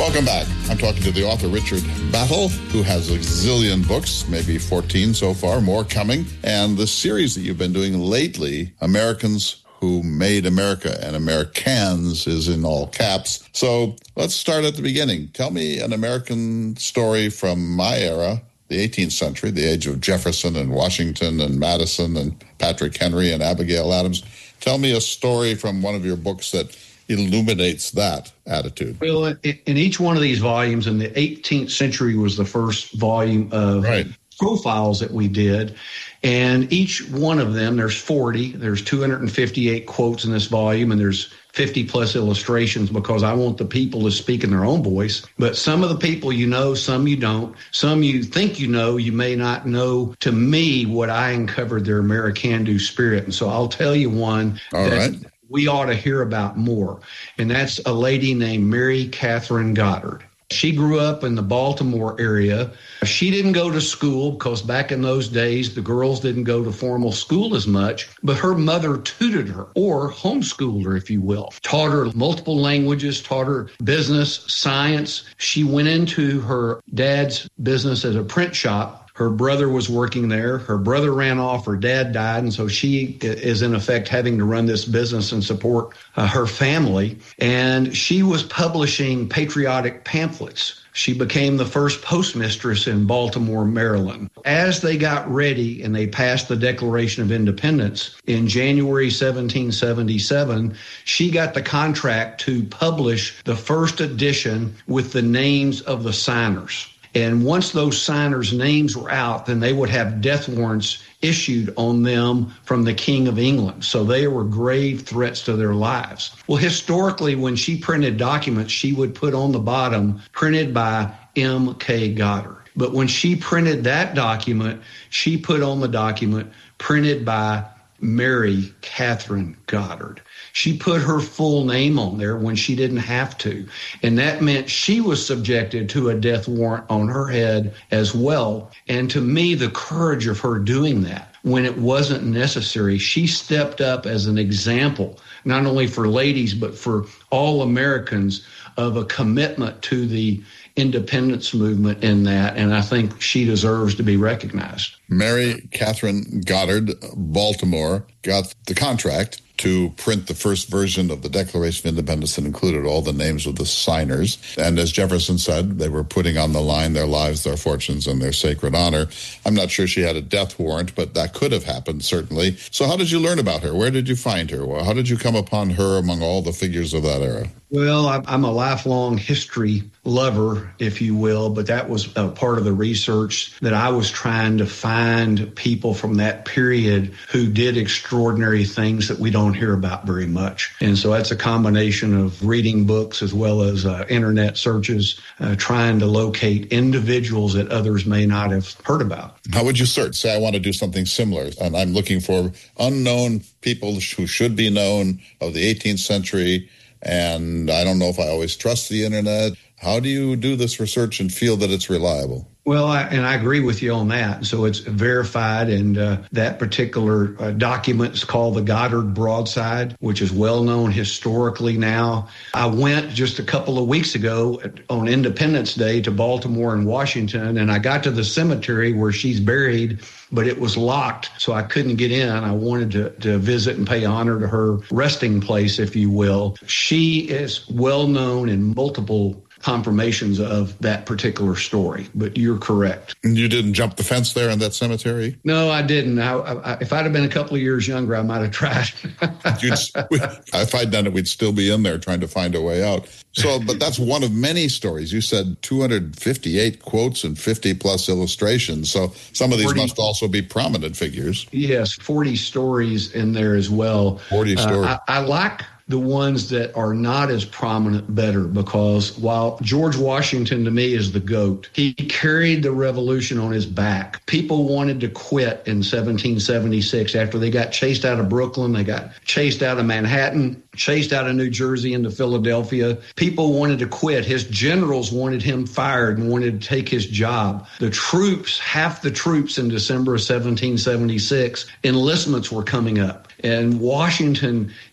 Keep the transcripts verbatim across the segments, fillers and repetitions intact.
Welcome back. I'm talking to the author, Richard Battle, who has a zillion books, maybe fourteen so far, more coming. And the series that you've been doing lately, Americans Who Made America, and Americans is in all caps. So let's start at the beginning. Tell me an American story from my era, the eighteenth century, the age of Jefferson and Washington and Madison and Patrick Henry and Abigail Adams. Tell me a story from one of your books that illuminates that attitude. Well, in each one of these volumes, in the eighteenth century was the first volume of right. profiles that we did. And each one of them, there's forty, there's two hundred fifty-eight quotes in this volume, and there's fifty plus illustrations because I want the people to speak in their own voice. But some of the people you know, some you don't. Some you think you know, you may not know. To me, what I uncovered their American-do spirit. And so I'll tell you one All that right. we ought to hear about more. And that's a lady named Mary Catherine Goddard. She grew up in the Baltimore area. She didn't go to school because back in those days, the girls didn't go to formal school as much, but her mother tutored her or homeschooled her, if you will, taught her multiple languages, taught her business, science. She went into her dad's business as a print shop. Her brother was working there. Her brother ran off. Her dad died. And so she is, in effect, having to run this business and support uh, her family. And she was publishing patriotic pamphlets. She became the first postmistress in Baltimore, Maryland. As they got ready and they passed the Declaration of Independence in January seventeen seventy-seven, she got the contract to publish the first edition with the names of the signers. And once those signers' names were out, then they would have death warrants issued on them from the King of England. So they were grave threats to their lives. Well, historically, when she printed documents, she would put on the bottom, printed by M K Goddard. But when she printed that document, she put on the document, printed by Mary Catherine Goddard. She put her full name on there when she didn't have to. And that meant she was subjected to a death warrant on her head as well. And to me, the courage of her doing that when it wasn't necessary, she stepped up as an example, not only for ladies, but for all Americans, of a commitment to the independence movement in that. And I think she deserves to be recognized. Mary Catherine Goddard, Baltimore, got the contract to print the first version of the Declaration of Independence that included all the names of the signers. And as Jefferson said, they were putting on the line their lives, their fortunes, and their sacred honor. I'm not sure she had a death warrant, but that could have happened, certainly. So how did you learn about her? Where did you find her? How did you come upon her among all the figures of that era? Well, I'm a lifelong history lover, if you will, but that was a part of the research that I was trying to find people from that period who did extraordinary things that we don't hear about very much. And so that's a combination of reading books as well as uh, internet searches, uh, trying to locate individuals that others may not have heard about. How would you search? Say I want to do something similar, and I'm looking for unknown people who should be known of the eighteenth century, and I don't know if I always trust the internet. How do you do this research and feel that it's reliable? Well, I, and I agree with you on that. So it's verified, and uh, that particular uh, document is called the Goddard Broadside, which is well known historically now. I went just a couple of weeks ago on Independence Day to Baltimore and Washington, and I got to the cemetery where she's buried, but it was locked, so I couldn't get in. I wanted to, to visit and pay honor to her resting place, if you will. She is well known in multiple confirmations of that particular story, but you're correct. You didn't jump the fence there in that cemetery? No, I didn't. I, I, if I'd have been a couple of years younger, I might have tried. If I'd done it, we'd still be in there trying to find a way out. So, but that's one of many stories. You said two hundred fifty-eight quotes and fifty plus illustrations. So some of these forty must also be prominent figures. Yes, forty stories in there as well. forty stories. Uh, I, I like the ones that are not as prominent better, because while George Washington to me is the GOAT, he carried the revolution on his back. People wanted to quit in seventeen seventy-six after they got chased out of Brooklyn, they got chased out of Manhattan, chased out of New Jersey into Philadelphia. People wanted to quit. His generals wanted him fired and wanted to take his job. The troops, half the troops in December of seventeen seventy-six, enlistments were coming up. And Washington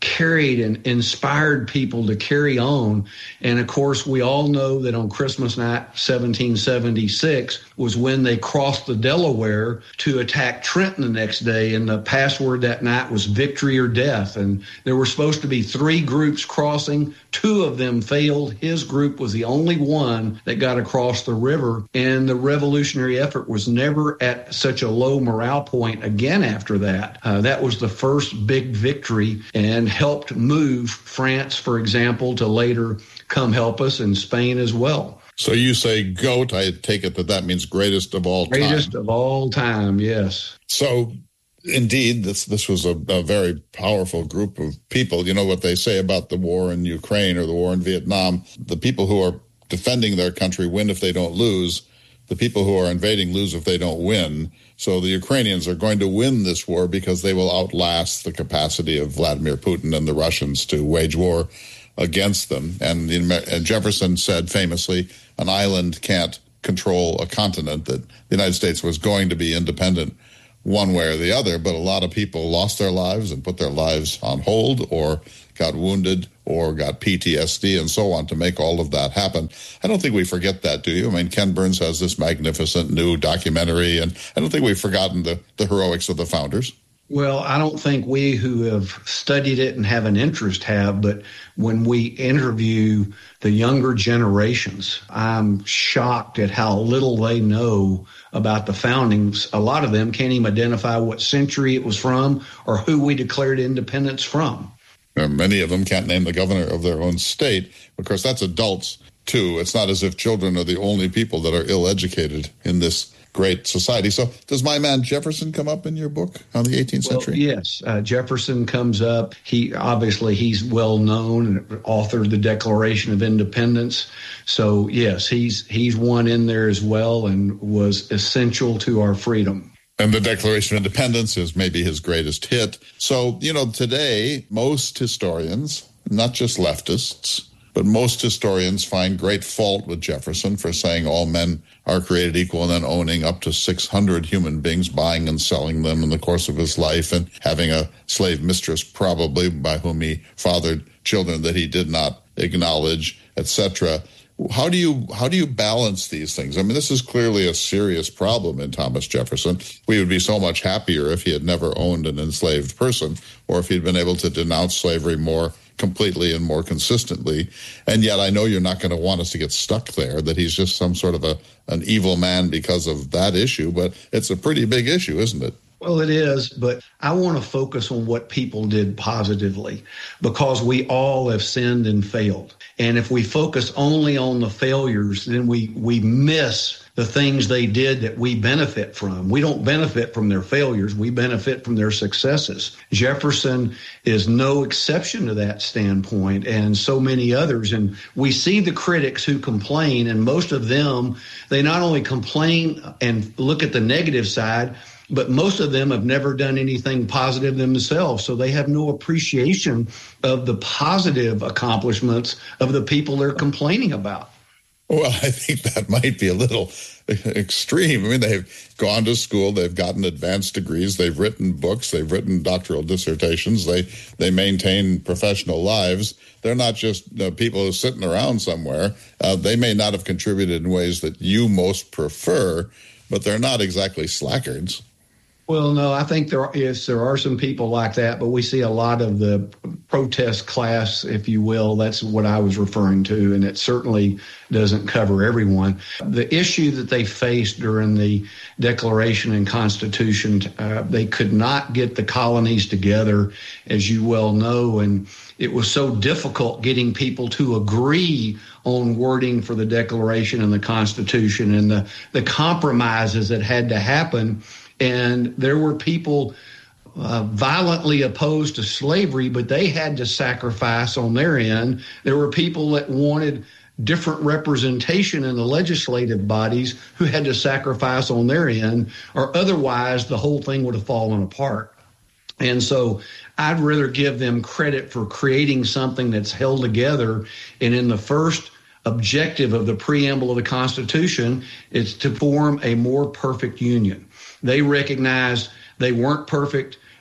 carried and inspired people to carry on. And of course, we all know that on Christmas night, seventeen seventy-six, was when they crossed the Delaware to attack Trenton the next day. And the password that night was victory or death. And there were supposed to be three groups crossing. Two of them failed. His group was the only one that got across the river. And the revolutionary effort was never at such a low morale point again after that. Uh, that was the first big victory and helped move France, for example, to later come help us, and Spain as well. So you say GOAT, I take it that that means greatest of all time. Greatest of all time, yes. So indeed, this this was a, a very powerful group of people. You know what they say about the war in Ukraine or the war in Vietnam? The people who are defending their country win if they don't lose. The people who are invading lose if they don't win. So the Ukrainians are going to win this war because they will outlast the capacity of Vladimir Putin and the Russians to wage war against them. And, and Jefferson said famously, an island can't control a continent, that the United States was going to be independent one way or the other, but a lot of people lost their lives and put their lives on hold or got wounded or got P T S D and so on to make all of that happen. I don't think we forget that, do you? I mean, Ken Burns has this magnificent new documentary, and I don't think we've forgotten the, the heroics of the founders. Well, I don't think we who have studied it and have an interest have, but when we interview the younger generations, I'm shocked at how little they know about the foundings. A lot of them can't even identify what century it was from or who we declared independence from. And many of them can't name the governor of their own state. Of course, that's adults, too. It's not as if children are the only people that are ill-educated in this great society. So does my man Jefferson come up in your book on the eighteenth century? Well, yes, uh, Jefferson comes up. He obviously he's well known and authored the Declaration of Independence. So yes, he's he's one in there as well and was essential to our freedom. And the Declaration of Independence is maybe his greatest hit. So, you know, today, most historians, not just leftists, but most historians find great fault with Jefferson for saying all men are created equal and then owning up to six hundred human beings, buying and selling them in the course of his life, and having a slave mistress probably by whom he fathered children that he did not acknowledge, et cetera. How do you how do you balance these things? I mean, this is clearly a serious problem in Thomas Jefferson. We would be so much happier if he had never owned an enslaved person, or if he'd been able to denounce slavery more completely and more consistently. And yet I know you're not going to want us to get stuck there, that he's just some sort of a an evil man because of that issue. But it's a pretty big issue, isn't it? Well, it is, but I want to focus on what people did positively, because we all have sinned and failed. And if we focus only on the failures, then we, we miss the things they did that we benefit from. We don't benefit from their failures. We benefit from their successes. Jefferson is no exception to that standpoint, and so many others. And we see the critics who complain, and most of them, they not only complain and look at the negative side, but most of them have never done anything positive themselves. So they have no appreciation of the positive accomplishments of the people they're complaining about. Well, I think that might be a little extreme. I mean, they've gone to school, they've gotten advanced degrees, they've written books, they've written doctoral dissertations, they they maintain professional lives. They're not just you know, people who are sitting around somewhere. Uh, they may not have contributed in ways that you most prefer, but they're not exactly slackers. Well, no, I think there are, yes, there are some people like that, but we see a lot of the protest class, if you will. That's what I was referring to, and it certainly doesn't cover everyone. The issue that they faced during the Declaration and Constitution, uh, they could not get the colonies together, as you well know, and it was so difficult getting people to agree on wording for the Declaration and the Constitution and the, the compromises that had to happen. And there were people uh, violently opposed to slavery, but they had to sacrifice on their end. There were people that wanted different representation in the legislative bodies who had to sacrifice on their end, or otherwise the whole thing would have fallen apart. And so I'd rather give them credit for creating something that's held together. And in the first objective of the preamble of the Constitution, is to form a more perfect union. They recognized they weren't perfect.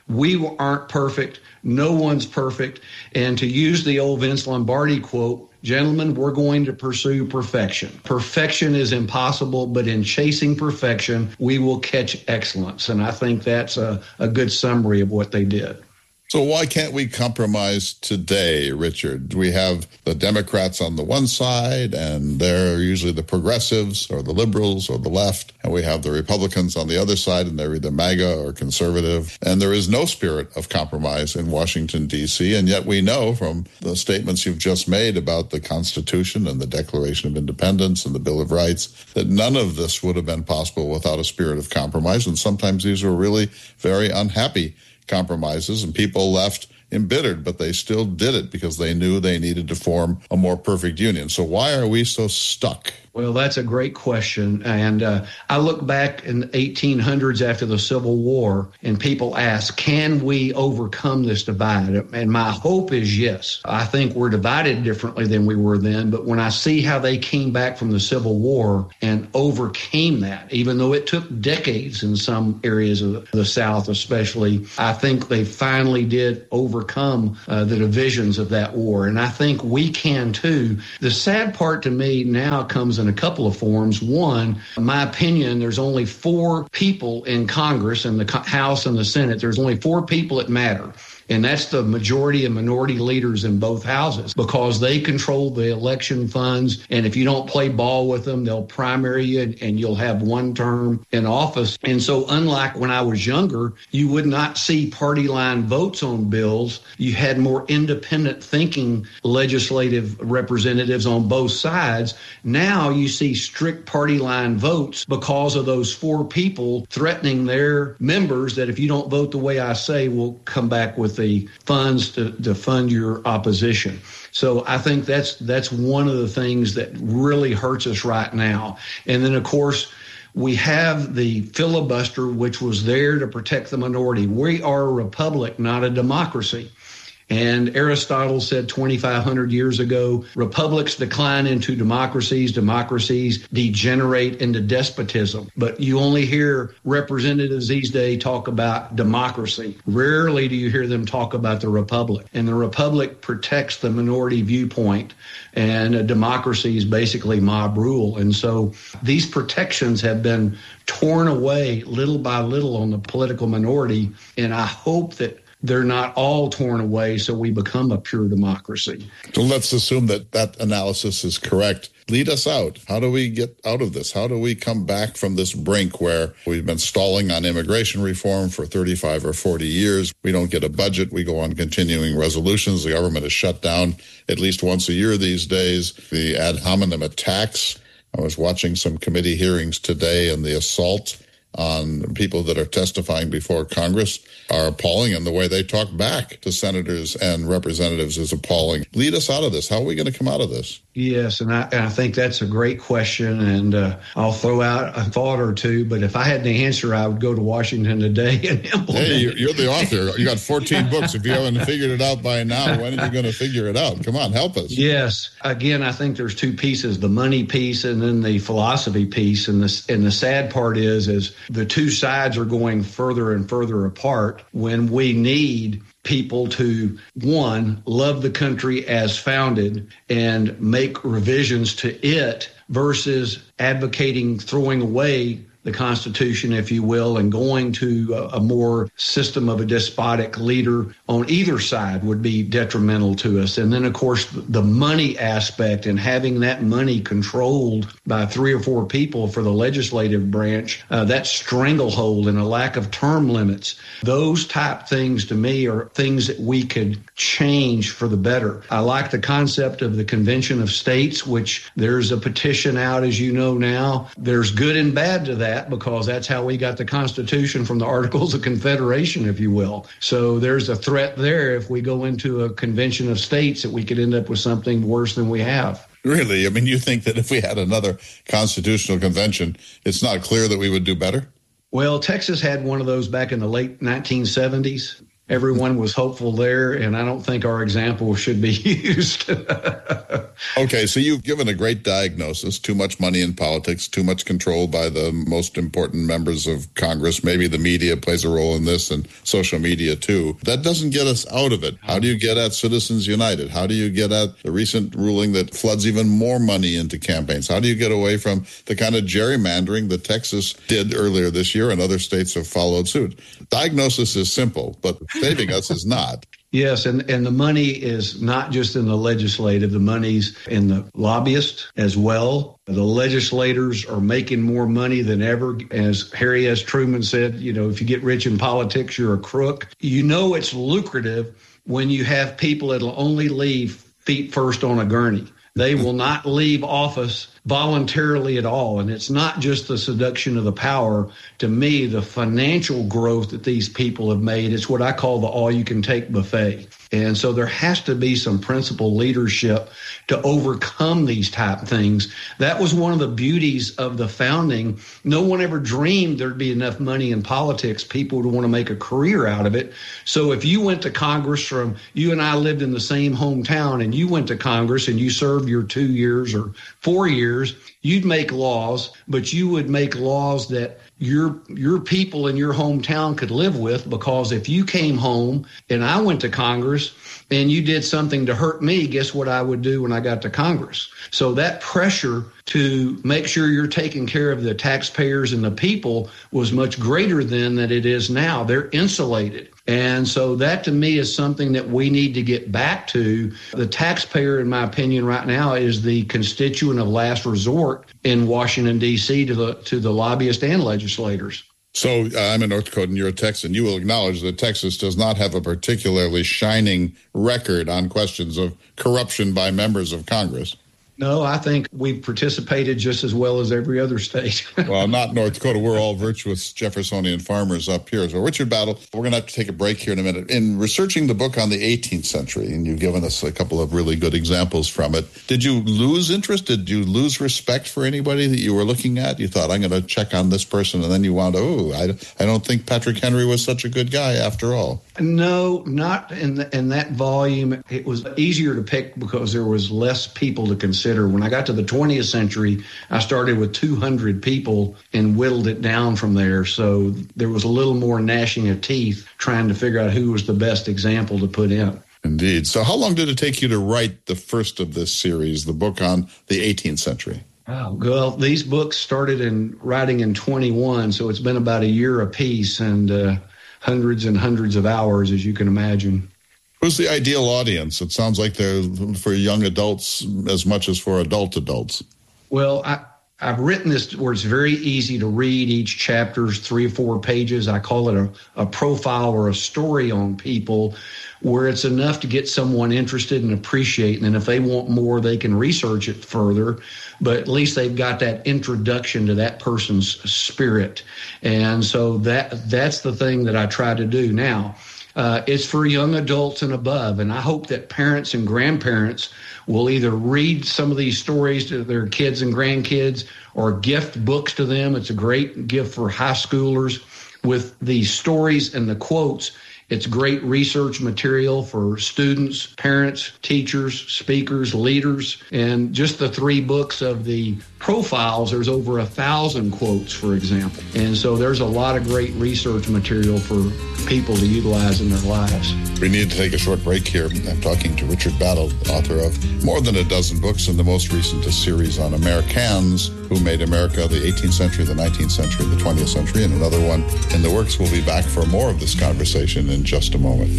We aren't perfect. No one's perfect. And to use the old Vince Lombardi quote, gentlemen, we're going to pursue perfection. Perfection is impossible, but in chasing perfection, we will catch excellence. And I think that's a, a good summary of what they did. So why can't we compromise today, Richard? We have the Democrats on the one side, and they're usually the progressives or the liberals or the left. And we have the Republicans on the other side, and they're either MAGA or conservative. And there is no spirit of compromise in Washington, D C. And yet we know from the statements you've just made about the Constitution and the Declaration of Independence and the Bill of Rights that none of this would have been possible without a spirit of compromise. And sometimes these are really very unhappy compromises, and people left embittered, but they still did it because they knew they needed to form a more perfect union. So why are we so stuck? Well, that's a great question. And uh, I look back in the eighteen hundreds after the Civil War, and people ask, can we overcome this divide? And my hope is yes. I think we're divided differently than we were then. But when I see how they came back from the Civil War and overcame that, even though it took decades in some areas of the South especially, I think they finally did overcome uh, the divisions of that war. And I think we can too. The sad part to me now comes in a couple of forms. One, in my opinion, there's only four people in Congress, in the House and the Senate. There's only four people that matter. And that's the majority and minority leaders in both houses, because they control the election funds. And if you don't play ball with them, they'll primary you and, and you'll have one term in office. And so unlike when I was younger, you would not see party line votes on bills. You had more independent thinking legislative representatives on both sides. Now you see strict party line votes because of those four people threatening their members that if you don't vote the way I say, we'll come back with the funds to, to fund your opposition. So I think that's that's one of the things that really hurts us right now. And then, of course, we have the filibuster, which was there to protect the minority. We are a republic, not a democracy. And Aristotle said twenty-five hundred years ago, republics decline into democracies, democracies degenerate into despotism. But you only hear representatives these days talk about democracy. Rarely do you hear them talk about the republic. And the republic protects the minority viewpoint, and a democracy is basically mob rule. And so these protections have been torn away little by little on the political minority. And I hope that they're not all torn away so we become a pure democracy. So let's assume that that analysis is correct. Lead us out. How do we get out of this? How do we come back from this brink where we've been stalling on immigration reform for thirty-five or forty years? We don't get a budget. We go on continuing resolutions. The government is shut down at least once a year these days. The ad hominem attacks. I was watching some committee hearings today, and the assault on people that are testifying before Congress are appalling, and the way they talk back to senators and representatives is appalling. Lead us out of this. How are we going to come out of this? Yes, and I, and I think that's a great question, and uh, I'll throw out a thought or two, but if I had the answer, I would go to Washington today and implement Hey, it. You're the author. You got fourteen books. If you haven't figured it out by now, when are you going to figure it out? Come on, help us. Yes. Again, I think there's two pieces, the money piece and then the philosophy piece, and the, and the sad part is, is the two sides are going further and further apart when we need people to, one, love the country as founded and make revisions to it versus advocating throwing away the Constitution, if you will, and going to a, a more system of a despotic leader on either side would be detrimental to us. And then, of course, the money aspect and having that money controlled by three or four people for the legislative branch, uh, that stranglehold and a lack of term limits, those type things to me are things that we could change for the better. I like the concept of the Convention of States, which there's a petition out, as you know now. There's good and bad to that, because that's how we got the Constitution from the Articles of Confederation, if you will. So there's a threat there if we go into a convention of states that we could end up with something worse than we have. Really? I mean, you think that if we had another constitutional convention, it's not clear that we would do better? Well, Texas had one of those back in the late nineteen seventies. everyone was hopeful there, and I don't think our example should be used. Okay, so you've given a great diagnosis: too much money in politics, too much control by the most important members of Congress. Maybe the media plays a role in this, and social media too. That doesn't get us out of it. How do you get at Citizens United? How do you get at the recent ruling that floods even more money into campaigns? How do you get away from the kind of gerrymandering that Texas did earlier this year and other states have followed suit? Diagnosis is simple, but saving us is not. Yes, and, and the money is not just in the legislative. The money's in the lobbyists as well. The legislators are making more money than ever. As Harry S. Truman said, you know, if you get rich in politics, you're a crook. You know it's lucrative when you have people that'll only leave feet first on a gurney. They will not leave office voluntarily at all. And it's not just the seduction of the power. To me, the financial growth that these people have made, it's what I call the all-you-can-take buffet. And so there has to be some principled leadership to overcome these type of things. That was one of the beauties of the founding. No one ever dreamed there'd be enough money in politics, people would want to make a career out of it. So if you went to Congress from, you and I lived in the same hometown, and you went to Congress and you served your two years or four years, you'd make laws, but you would make laws that your your people in your hometown could live with, because if you came home and I went to Congress and you did something to hurt me, guess what I would do when I got to Congress? So that pressure to make sure you're taking care of the taxpayers and the people was much greater then than it is now. They're insulated. And so that, to me, is something that we need to get back to. The taxpayer, in my opinion, right now is the constituent of last resort in Washington, D C to the to the lobbyists and legislators. So uh, I'm a North Dakotan, you're a Texan. You will acknowledge that Texas does not have a particularly shining record on questions of corruption by members of Congress. No, I think we've participated just as well as every other state. Well, not North Dakota. We're all virtuous Jeffersonian farmers up here. So, Richard Battle, we're going to have to take a break here in a minute. In researching the book on the eighteenth century, and you've given us a couple of really good examples from it, did you lose interest? Did you lose respect for anybody that you were looking at? You thought, I'm going to check on this person, and then you wound, oh, I, I don't think Patrick Henry was such a good guy after all. No, not in the, in that volume. It was easier to pick because there was less people to consider. When I got to the twentieth century, I started with two hundred people and whittled it down from there. So there was a little more gnashing of teeth trying to figure out who was the best example to put in. Indeed. So how long did it take you to write the first of this series, the book on the eighteenth century? Oh, well, these books started in writing in twenty-one, so it's been about a year apiece and uh, hundreds and hundreds of hours, as you can imagine. Who's the ideal audience? It sounds like they're for young adults as much as for adult adults. Well, I, I've written this where it's very easy to read. Each chapter's three or four pages. I call it a, a profile or a story on people, where it's enough to get someone interested and appreciate. And then if they want more, they can research it further. But at least they've got that introduction to that person's spirit. And so that that's the thing that I try to do now. Uh, it's for young adults and above, and I hope that parents and grandparents will either read some of these stories to their kids and grandkids or gift books to them. It's a great gift for high schoolers with the stories and the quotes. It's great research material for students, parents, teachers, speakers, leaders, and just the three books of the profiles, there's over a thousand quotes, for example. And so there's a lot of great research material for people to utilize in their lives. We need to take a short break here. I'm talking to Richard Battle, author of more than a dozen books, and the most recent a series on Americans who made America, the eighteenth century, the nineteenth century, the twentieth century, and another one in the works. We'll be back for more of this conversation in just a moment.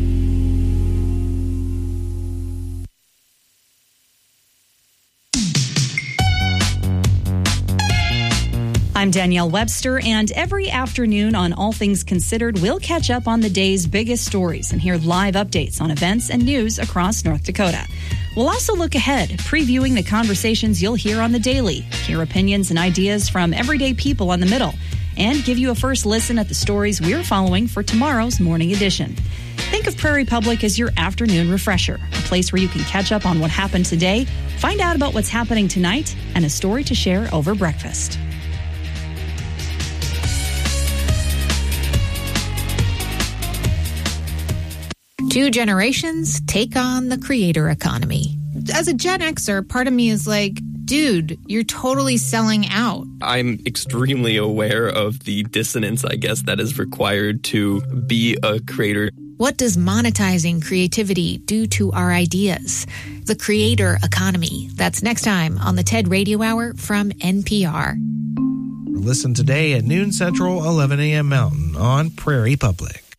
I'm Danielle Webster, and every afternoon on All Things Considered, we'll catch up on the day's biggest stories and hear live updates on events and news across North Dakota. We'll also look ahead, previewing the conversations you'll hear on the daily, hear opinions and ideas from everyday people on the middle, and give you a first listen at the stories we're following for tomorrow's morning edition. Think of Prairie Public as your afternoon refresher, a place where you can catch up on what happened today, find out about what's happening tonight, and a story to share over breakfast. Two generations take on the creator economy. As a Gen Xer, part of me is like, dude, you're totally selling out. I'm extremely aware of the dissonance, I guess, that is required to be a creator. What does monetizing creativity do to our ideas? The creator economy. That's next time on the TED Radio Hour from N P R. Listen today at noon Central, eleven a.m. Mountain on Prairie Public.